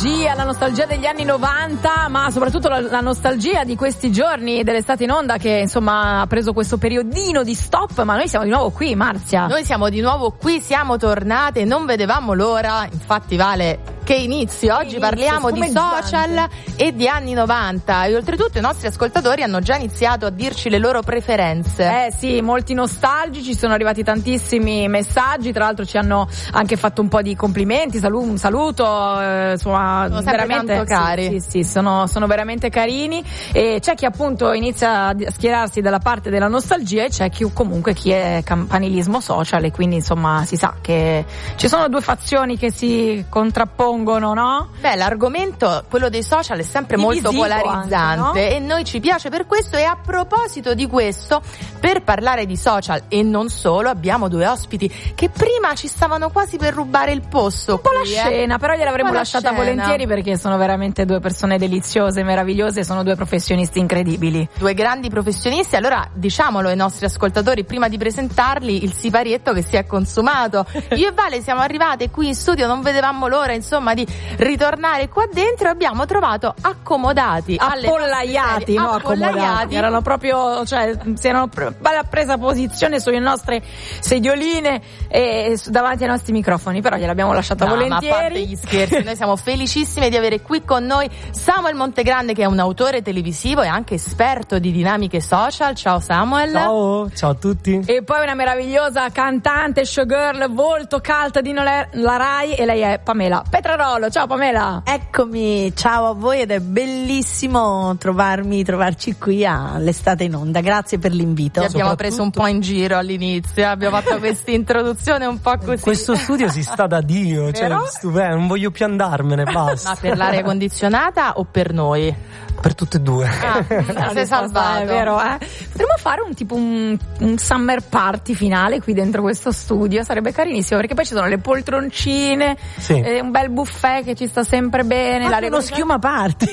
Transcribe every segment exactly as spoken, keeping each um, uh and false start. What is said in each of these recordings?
nostalgia, la nostalgia degli anni novanta, ma soprattutto la, la nostalgia di questi giorni dell'estate in onda che insomma ha preso questo periodino di stop, ma noi siamo di nuovo qui, Marzia. Noi siamo di nuovo qui, siamo tornate, non vedevamo l'ora, infatti Vale che inizi, oggi inizio, parliamo di spumeggiante. social e di anni novanta e oltretutto i nostri ascoltatori hanno già iniziato a dirci le loro preferenze. Eh sì, molti nostalgici, sono arrivati tantissimi messaggi, tra l'altro ci hanno anche fatto un po' di complimenti, salu- un saluto, eh, insomma, sono sempre veramente tanto cari. Sì, sì, sì, sono, sono veramente carini e c'è chi appunto inizia a schierarsi dalla parte della nostalgia e c'è chi comunque chi è campanilismo social e quindi insomma si sa che ci sono due fazioni che si contrappongono, no? Beh, l'argomento, quello dei social, è sempre molto Divisivo polarizzante anche, no? E noi ci piace per questo. E a proposito di questo, per parlare di social e non solo, abbiamo due ospiti che prima ci stavano quasi per rubare il posto. Un po' la qui, scena, eh. però gliel'avremmo Un po' la lasciata scena. volentieri perché sono veramente due persone deliziose, meravigliose, sono due professionisti incredibili. Due grandi professionisti. Allora diciamolo ai nostri ascoltatori prima di presentarli il siparietto che si è consumato. Io e Vale siamo arrivate qui in studio, non vedevamo l'ora insomma di ritornare qua dentro e abbiamo trovato accomodati Appollaiati, no accomodati, erano proprio, cioè si erano pre- presa posizione sulle nostre sedioline e su- davanti ai nostri microfoni, però gliel'abbiamo lasciata No, volentieri. ma a parte gli scherzi, noi siamo felicissime di avere qui con noi Samuel Montegrande, che è un autore televisivo e anche esperto di dinamiche social. Ciao Samuel. Ciao, ciao a tutti. E poi una meravigliosa cantante, showgirl, volto cult di Nola- la Rai, e lei è Pamela Petrarolo. Ciao Pamela. Eccomi, ciao a voi ed è bellissimo trovarmi, trovarci qui all'estate in onda. Grazie per l'invito. Ti abbiamo preso un po' in giro all'inizio, abbiamo fatto questa introduzione un po' così. Questo studio si sta da Dio, cioè Vero? stupendo, non voglio più andarmene, basta. Ma per l'aria condizionata o per noi? Per tutte e due. Ah, sei salvato. È vero, eh? Potremmo fare un tipo un, un summer party finale qui dentro questo studio, sarebbe carinissimo perché poi ci sono le poltroncine, Sì. eh, un bel buffet che ci sta sempre bene. Anche uno schiuma party.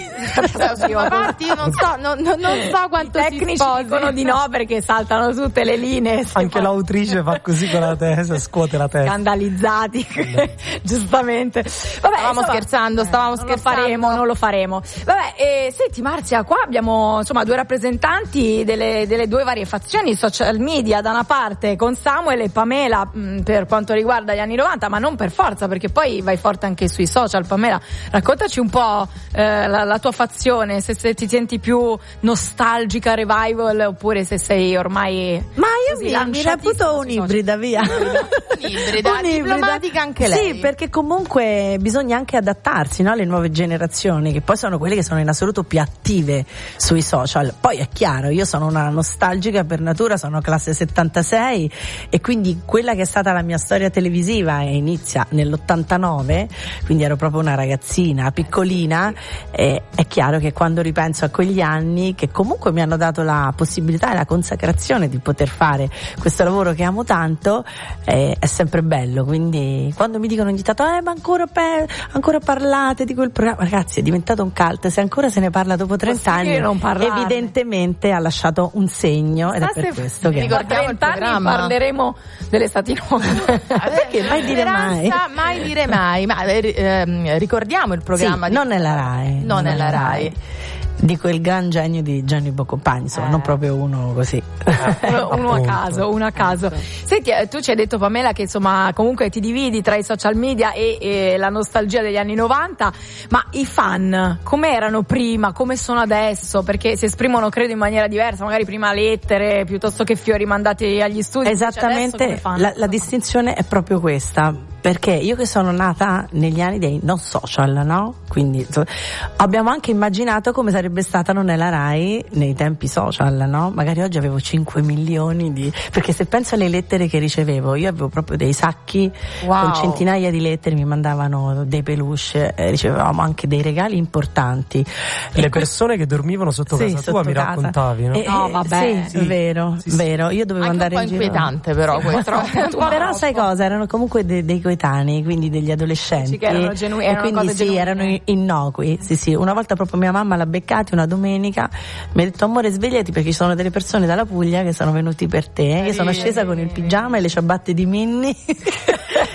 A parte io non so, non, non, non so quanto I si tecnici sposi. dicono di no perché saltano tutte le linee. Anche l'autrice fa così con la testa, scuote la testa. Scandalizzati, giustamente. Vabbè, Stavamo insomma, scherzando, stavamo non scherzando. lo faremo, non lo faremo. Vabbè, eh, senti Marzia, qua abbiamo insomma due rappresentanti delle, delle due varie fazioni social media, da una parte con Samuel e Pamela mh, per quanto riguarda gli anni novanta, ma non per forza perché poi vai forte anche sui social. Pamela, raccontaci un po' eh, la, la tua fazione, se, se ti senti più nostalgica, revival, oppure se sei ormai Ma io così mi, mi lanciatissima reputo sui un'ibrida, via. Un'ibrida, diplomatica anche lei. Sì, perché comunque bisogna anche adattarsi, no, alle nuove generazioni, che poi sono quelle che sono in assoluto più attive sui social. Poi è chiaro, io sono una nostalgica per natura, sono classe settantasei e quindi quella che è stata la mia storia televisiva e inizia nell'ottantanove, quindi ero proprio una ragazzina piccolina, e è chiaro che quando ripenso a quegli anni che comunque mi hanno dato la possibilità e la consacrazione di poter fare questo lavoro che amo tanto, eh, è sempre bello. Quindi quando mi dicono ogni tanto eh ma ancora, pe- ancora parlate di quel programma, ragazzi, è diventato un cult, se ancora se ne parla dopo trenta anni, Possibile non parlarne. evidentemente ha lasciato un segno ed è per questo che ricordiamo il trenta anni programma. parleremo dell'estate in onda. Perché mai dire mai? Speranza, mai dire mai. Ma eh, ehm, ricordiamo il programma Sì, di... non nella Rai, non nella Rai. di quel gran genio di Gianni Bocopagni, insomma, Eh. non proprio uno così. uno, uno a Appunto. caso, uno a caso. Senti, eh, tu ci hai detto Pamela che insomma comunque ti dividi tra i social media e, e la nostalgia degli anni novanta, ma i fan come erano prima, come sono adesso? Perché si esprimono credo in maniera diversa, magari prima lettere piuttosto che fiori mandati agli studi. Invece adesso come Esattamente, fanno? la, la distinzione è proprio questa, perché io che sono nata negli anni dei non social, no? Quindi so- abbiamo anche immaginato come sarebbe stata non è la Rai nei tempi social, no? Magari oggi avevo cinque milioni di... perché se penso alle lettere che ricevevo, io avevo proprio dei sacchi Wow. con centinaia di lettere, mi mandavano dei peluche, eh, ricevevamo anche dei regali importanti. Le E persone che dormivano sotto Sì, casa tua sotto mi casa. raccontavi, no? Eh, No, eh, vabbè. sì, vero, Sì, sì. vero. Io dovevo Anche un andare po' in giro. inquietante però questo. Però sai cosa? Erano comunque de- dei coetanei, quindi degli adolescenti. Dici che erano genu- e erano quindi cose sì, genuine. erano innocui. Sì, sì. Una volta proprio mia mamma l'ha beccati una domenica, mi ha detto amore svegliati perché ci sono delle persone dalla Puglia che sono venuti per te. Io sono scesa con il pigiama e le ciabatte di Minnie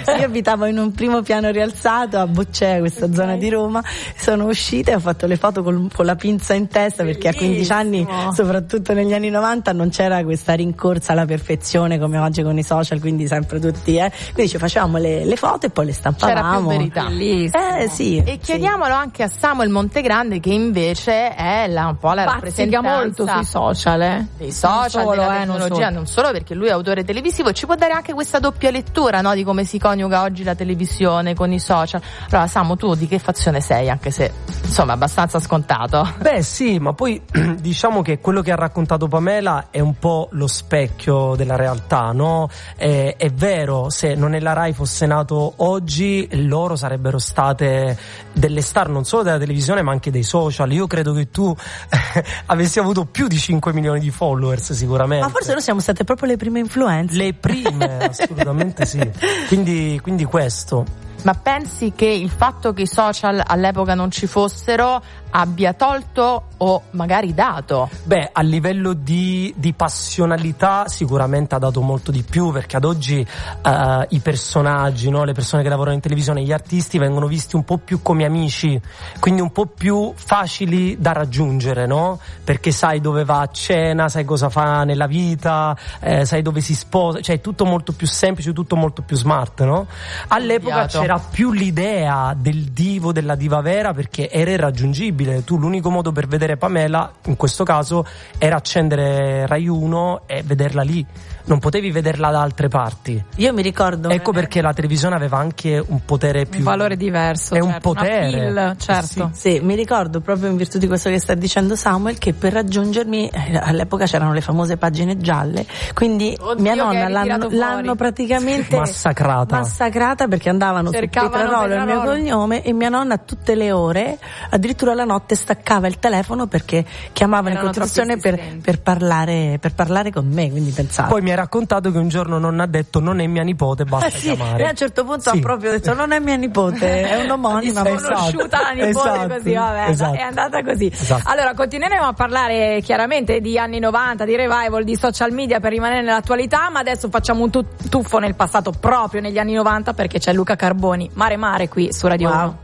Io abitavo in un primo piano rialzato a Boccea, questa okay. zona di Roma, sono uscita e ho fatto le foto con, con la pinza in testa perché Bellissimo. A quindici anni, soprattutto negli anni novanta, non c'era questa rincorsa alla perfezione come oggi con i social, quindi sempre tutti, eh. Quindi ci facevamo le, le foto e poi le stampavamo. C'era più verità. Eh sì. E chiediamolo sì. anche a Samuel Montegrande, che invece è la, un po' la Bazzica molto sui social, eh. Dei social, non solo, della eh, tecnologia, non solo. non solo perché lui è autore televisivo, ci può dare anche questa doppia lettura, no, di come si coniuga oggi la televisione con i social. Allora Samu, tu di che fazione sei, anche se insomma è abbastanza scontato? Beh sì, ma poi diciamo che quello che ha raccontato Pamela è un po' lo specchio della realtà, no? È, è vero, se non è la Rai fosse nato oggi, loro sarebbero state delle star non solo della televisione ma anche dei social. Io credo che tu eh, avessi avuto più di cinque milioni di followers sicuramente. Ma forse noi siamo state proprio le prime influencer. Le prime, assolutamente sì. Quindi, quindi questo. Ma pensi che il fatto che i social all'epoca non ci fossero abbia tolto o magari dato? Beh, a livello di, di passionalità sicuramente ha dato molto di più, perché ad oggi uh, i personaggi, no? Le persone che lavorano in televisione, gli artisti vengono visti un po' più come amici, quindi un po' più facili da raggiungere, no? Perché sai dove va a cena, sai cosa fa nella vita, eh, sai dove si sposa, cioè è tutto molto più semplice, tutto molto più smart, no? All'epoca Obviato. C'era più l'idea del divo, della diva vera, perché era irraggiungibile. Tu l'unico modo per vedere Pamela in questo caso era accendere Rai uno e vederla lì, non potevi vederla da altre parti. Io mi ricordo, ecco perché la televisione aveva anche un potere più, un valore diverso, è certo, un potere, un appeal, certo. Sì, sì, mi ricordo proprio in virtù di questo che sta dicendo Samuel che per raggiungermi eh, all'epoca c'erano le famose pagine gialle, quindi Oddio, mia nonna l'hanno, l'hanno praticamente massacrata massacrata perché andavano Cercavano su Petrarolo il mio Petrarolo. cognome, e mia nonna tutte le ore, addirittura la notte, staccava il telefono perché chiamava in Erano continuazione troppo per, per parlare per parlare con me, quindi pensate. Poi mi ha raccontato che un giorno nonna ha detto non è mia nipote, basta eh sì, chiamare. e a un certo punto sì. ha proprio detto non è mia nipote, è un'omonima. È conosciuta la nipote, esatto, così vabbè, esatto. È andata così. Esatto. Allora continueremo a parlare chiaramente di anni novanta, di revival, di social media per rimanere nell'attualità, ma adesso facciamo un tuffo nel passato proprio negli anni novanta perché c'è Luca Carboni, Mare Mare qui su Radio Wow. uno.